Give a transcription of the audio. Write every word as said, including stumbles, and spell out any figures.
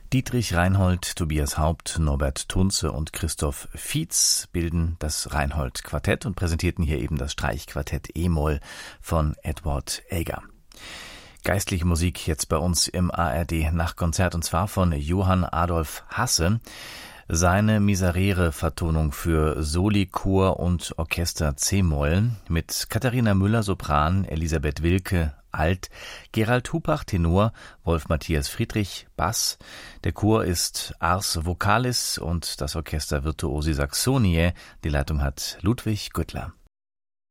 Dietrich Reinhold, Tobias Haupt, Norbert Tunze und Christoph Fietz bilden das Reinhold-Quartett und präsentierten hier eben das Streichquartett E-Moll von Edward Elgar. Geistliche Musik jetzt bei uns im A R D-Nachtkonzert und zwar von Johann Adolf Hasse. Seine Miserere-Vertonung für Soli, Chor und Orchester C-Moll mit Katharina Müller Sopran, Elisabeth Wilke Alt, Gerald Hupach Tenor, Wolf Matthias Friedrich Bass. Der Chor ist Ars Vocalis und das Orchester Virtuosi Saxoniae. Die Leitung hat Ludwig Güttler.